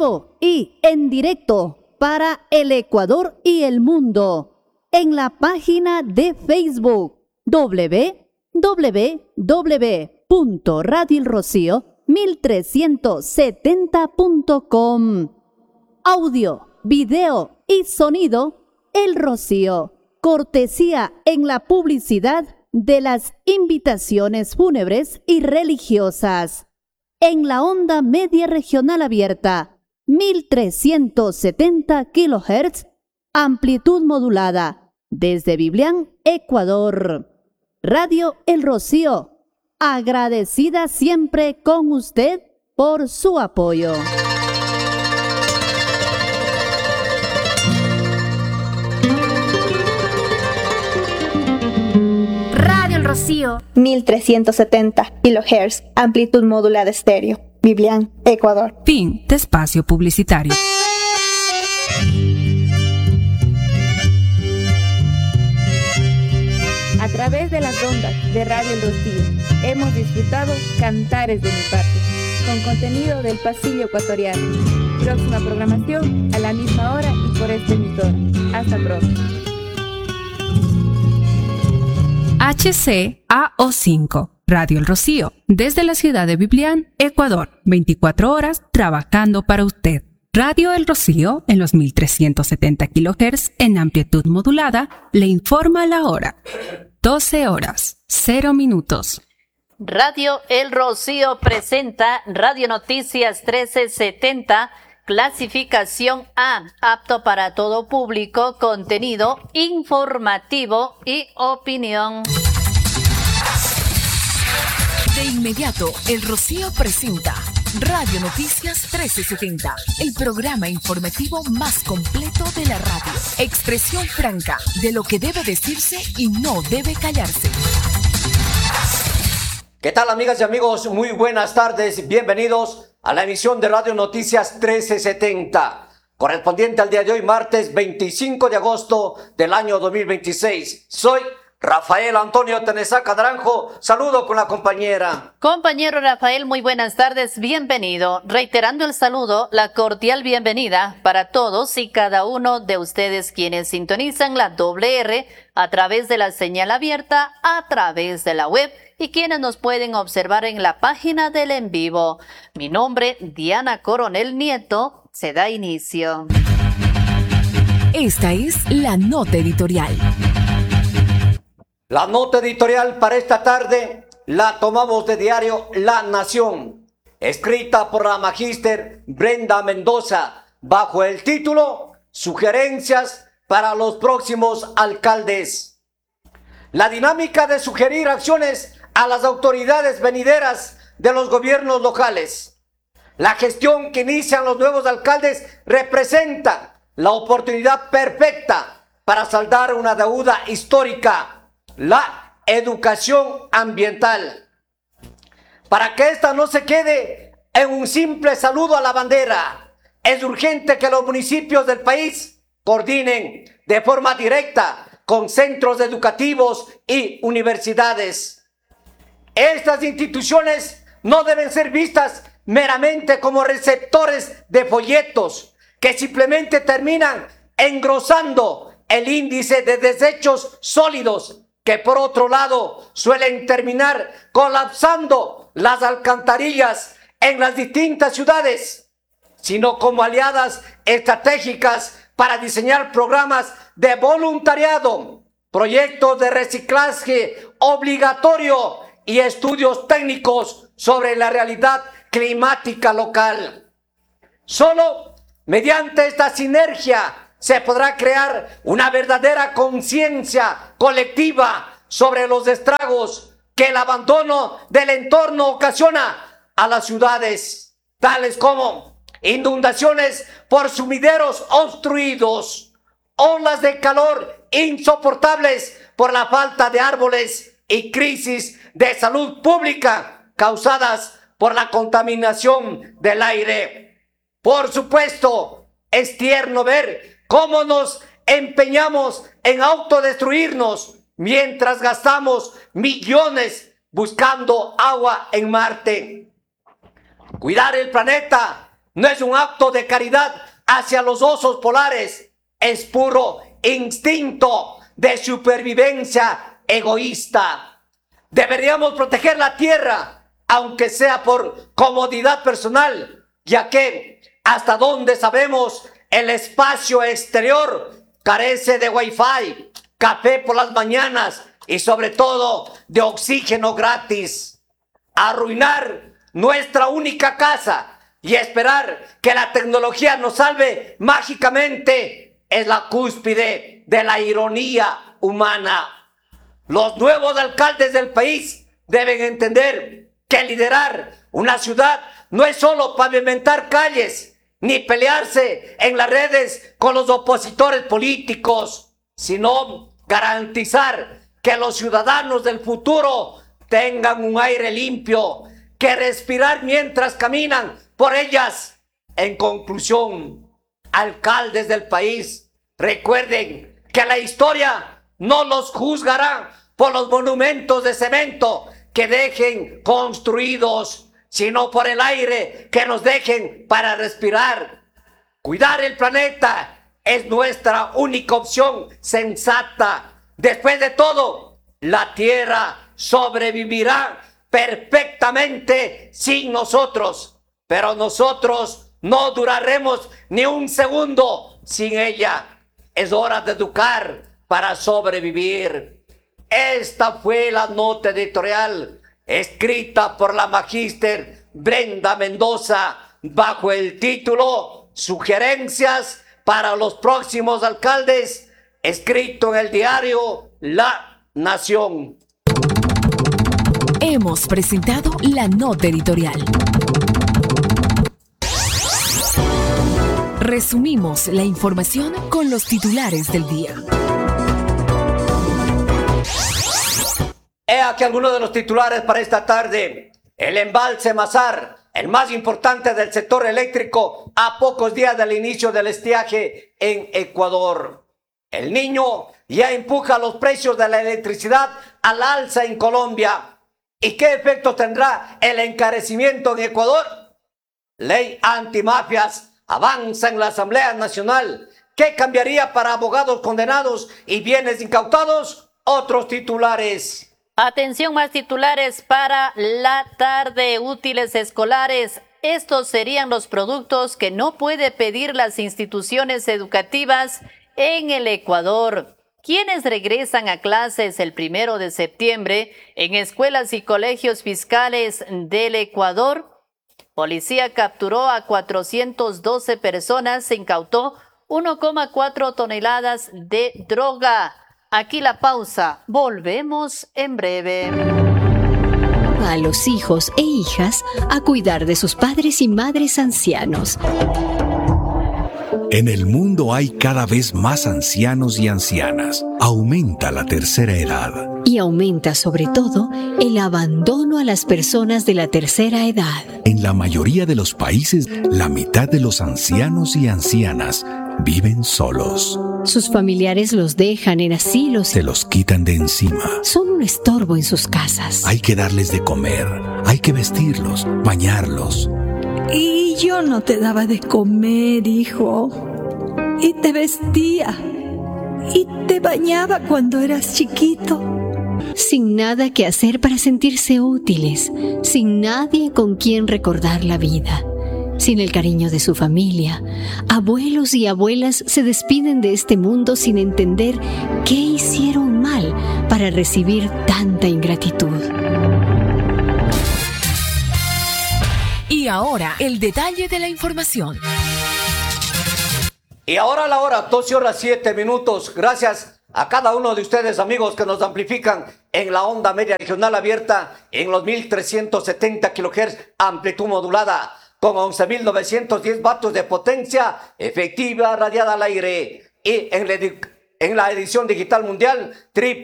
vivo y en directo para el Ecuador y el mundo en la página de Facebook www.radioelrocío1370.com. Audio, video y sonido El Rocío. Cortesía en la publicidad de las invitaciones fúnebres y religiosas. En la onda media regional abierta, 1370 kHz, amplitud modulada, desde Biblián, Ecuador. Radio El Rocío, agradecida siempre con usted por su apoyo. Radio El Rocío, 1370 kHz, amplitud modulada estéreo, Biblián, Ecuador. Fin de espacio publicitario. A través de las ondas de Radio El Rocío hemos disfrutado Cantares de mi Patria, con contenido del pasillo ecuatoriano. Próxima programación a la misma hora y por esta emisora. Hasta pronto. HCAO5, Radio El Rocío, desde la ciudad de Biblián, Ecuador, 24 horas trabajando para usted. Radio El Rocío, en los 1370 kHz en amplitud modulada, le informa la hora. 12 horas, 0 minutos. Radio El Rocío presenta Radio Noticias 1370, clasificación A, apto para todo público, contenido informativo y opinión. De inmediato, El Rocío presenta Radio Noticias 1370, el programa informativo más completo de la radio. Expresión franca de lo que debe decirse y no debe callarse. ¿Qué tal, amigas y amigos? Muy buenas tardes, bienvenidos a la emisión de Radio Noticias 1370, correspondiente al día de hoy, martes 25 de agosto del año 2026. Soy Rafael Antonio Tenesaca Naranjo, saludo con la compañera. Compañero Rafael, muy buenas tardes, bienvenido. Reiterando el saludo, la cordial bienvenida para todos y cada uno de ustedes quienes sintonizan la WR a través de la señal abierta, a través de la web y quienes nos pueden observar en la página del en vivo. Mi nombre, Diana Coronel Nieto, se da inicio. Esta es la nota editorial. La nota editorial para esta tarde la tomamos de diario La Nación, escrita por la magíster Brenda Mendoza, bajo el título Sugerencias para los próximos alcaldes. La dinámica de sugerir acciones a las autoridades venideras de los gobiernos locales. La gestión que inician los nuevos alcaldes representa la oportunidad perfecta para saldar una deuda histórica: la educación ambiental. Para que esta no se quede en un simple saludo a la bandera, es urgente que los municipios del país coordinen de forma directa con centros educativos y universidades. Estas instituciones no deben ser vistas meramente como receptores de folletos que simplemente terminan engrosando el índice de desechos sólidos, que por otro lado suelen terminar colapsando las alcantarillas en las distintas ciudades, sino como aliadas estratégicas para diseñar programas de voluntariado, proyectos de reciclaje obligatorio y estudios técnicos sobre la realidad climática local. Solo mediante esta sinergia se podrá crear una verdadera conciencia colectiva sobre los estragos que el abandono del entorno ocasiona a las ciudades, tales como inundaciones por sumideros obstruidos, olas de calor insoportables por la falta de árboles y crisis de salud pública causadas por la contaminación del aire. Por supuesto, es tierno ver cómo nos empeñamos en autodestruirnos mientras gastamos millones buscando agua en Marte. Cuidar el planeta no es un acto de caridad hacia los osos polares, es puro instinto de supervivencia egoísta. Deberíamos proteger la tierra, aunque sea por comodidad personal, ya que hasta donde sabemos el espacio exterior carece de wifi, café por las mañanas y sobre todo de oxígeno gratis. Arruinar nuestra única casa y esperar que la tecnología nos salve mágicamente es la cúspide de la ironía humana. Los nuevos alcaldes del país deben entender que liderar una ciudad no es solo pavimentar calles ni pelearse en las redes con los opositores políticos, sino garantizar que los ciudadanos del futuro tengan un aire limpio que respirar mientras caminan por ellas. En conclusión, alcaldes del país, recuerden que la historia no los juzgará por los monumentos de cemento que dejen construidos, sino por el aire que nos dejen para respirar. Cuidar el planeta es nuestra única opción sensata. Después de todo, la Tierra sobrevivirá perfectamente sin nosotros, pero nosotros no duraremos ni un segundo sin ella. Es hora de educar para sobrevivir. Esta fue la nota editorial escrita por la magíster Brenda Mendoza bajo el título Sugerencias para los próximos alcaldes, escrito en el diario La Nación. Hemos presentado la nota editorial. Resumimos la información con los titulares del día. He aquí algunos de los titulares para esta tarde. El embalse Mazar, el más importante del sector eléctrico, a pocos días del inicio del estiaje en Ecuador. El Niño ya empuja los precios de la electricidad al alza en Colombia. ¿Y qué efecto tendrá el encarecimiento en Ecuador? Ley antimafias avanza en la Asamblea Nacional. ¿Qué cambiaría para abogados condenados y bienes incautados? Otros titulares. Atención, más titulares para la tarde. Útiles escolares. Estos serían los productos que no puede pedir las instituciones educativas en el Ecuador. Quienes regresan a clases el 1 de septiembre en escuelas y colegios fiscales del Ecuador. Policía capturó a 412 personas, se incautó 1,4 toneladas de droga. Aquí la pausa, volvemos en breve. A los hijos e hijas a cuidar de sus padres y madres ancianos. En el mundo hay cada vez más ancianos y ancianas. Aumenta la tercera edad. Y aumenta sobre todo el abandono a las personas de la tercera edad. En la mayoría de los países, la mitad de los ancianos y ancianas viven solos. Sus familiares los dejan en asilos. Se los quitan de encima. Son un estorbo en sus casas. Hay que darles de comer, hay que vestirlos, bañarlos. Y yo no te daba de comer, hijo. Y te vestía. Y te bañaba cuando eras chiquito. Sin nada que hacer para sentirse útiles. Sin nadie con quien recordar la vida. Sin el cariño de su familia. Abuelos y abuelas se despiden de este mundo sin entender qué hicieron mal para recibir tanta ingratitud. Y ahora, el detalle de la información. Y ahora la hora, 12:07. Gracias a cada uno de ustedes, amigos, que nos amplifican en la onda media regional abierta en los 1370 kHz, amplitud modulada, con 11.910 vatios de potencia efectiva radiada al aire. Y en la edición digital mundial,